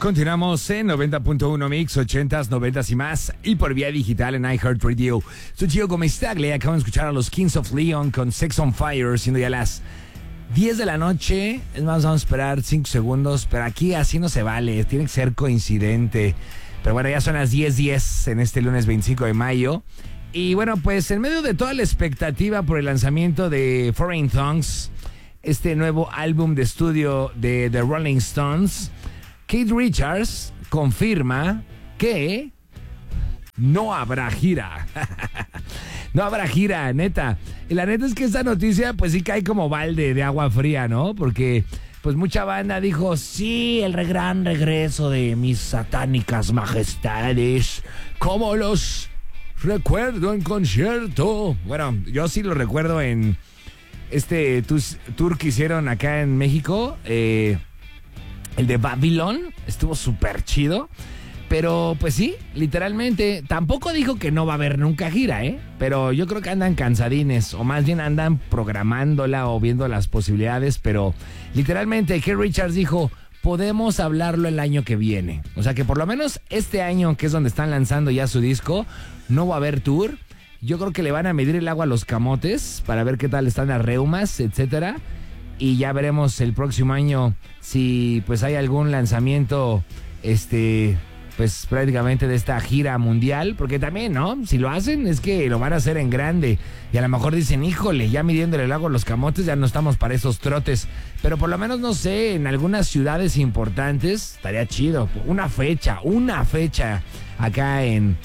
Continuamos en 90.1 Mix, 80s, 90s y más, y por vía digital en iHeartRadio. Soy Gio Gomez-Tagle, acaban de escuchar a los Kings of Leon con Sex on Fire, siendo ya las 10 de la noche. Es más, vamos a esperar 5 segundos, pero aquí así no se vale, tiene que ser coincidente. Pero bueno, ya son las 10:10 en este lunes 25 de mayo. Y bueno, pues en medio de toda la expectativa por el lanzamiento de Foreign Tongues, este nuevo álbum de estudio de The Rolling Stones, Keith Richards confirma que no habrá gira. No habrá gira, neta. Y la neta es que esta noticia pues sí cae como balde de agua fría, ¿no? Porque pues mucha banda dijo, sí, el gran regreso de mis satánicas majestades, como los recuerdo en concierto. Bueno, yo sí lo recuerdo en este tour que hicieron acá en México, el de Babylon, estuvo súper chido. Pero pues sí, literalmente, tampoco dijo que no va a haber nunca gira, pero yo creo que andan cansadines, o más bien andan programándola o viendo las posibilidades. Pero literalmente Keith Richards dijo, podemos hablarlo el año que viene. O sea que por lo menos este año, que es donde están lanzando ya su disco, no va a haber tour. Yo creo que le van a medir el agua a los camotes para ver qué tal están las reumas, etcétera. Y ya veremos el próximo año si pues hay algún lanzamiento, pues prácticamente de esta gira mundial. Porque también, ¿no? Si lo hacen es que lo van a hacer en grande. Y a lo mejor dicen, híjole, ya midiéndole el agua a los camotes, ya no estamos para esos trotes. Pero por lo menos, no sé, en algunas ciudades importantes estaría chido. Una fecha acá en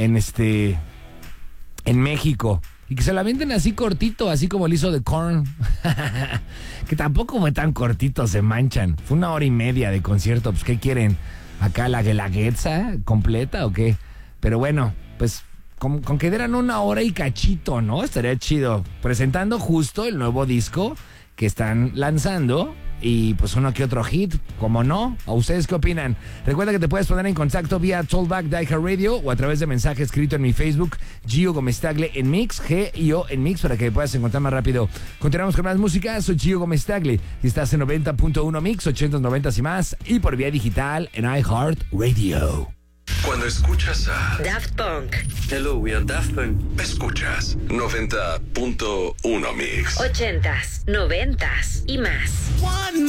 México. Y que se la venden así cortito, así como el hizo de Korn. Que tampoco fue tan cortito, se manchan. Fue 1 hora y media de concierto. Pues, ¿qué quieren? ¿Acá la guelaguetza completa o qué? Pero bueno, pues con que dieran 1 hora y cachito, ¿no? Estaría chido. Presentando justo el nuevo disco que están lanzando. Y pues uno que otro hit, ¿cómo no? ¿A ustedes qué opinan? Recuerda que te puedes poner en contacto vía Tollback de iHeartRadio o a través de mensaje escrito en mi Facebook, Gio Gomez-Tagle en Mix, G-I-O en Mix, para que me puedas encontrar más rápido. Continuamos con más música, soy Gio Gomez-Tagle y estás en 90.1 Mix, 80s, 90s y más, y por vía digital en iHeartRadio. Cuando escuchas a Daft Punk, Hello, we are Daft Punk. escuchas 90.1 Mix. 80s, 90s y más.